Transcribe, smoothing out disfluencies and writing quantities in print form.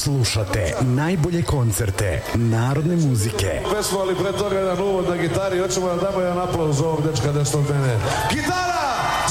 Slušate najbolje koncerte narodne muzike. Pesmo, ali pre toga jedan uvod na gitari. Hoćemo da damo jedan aplauz ovog dečka desno od mene. Gitara!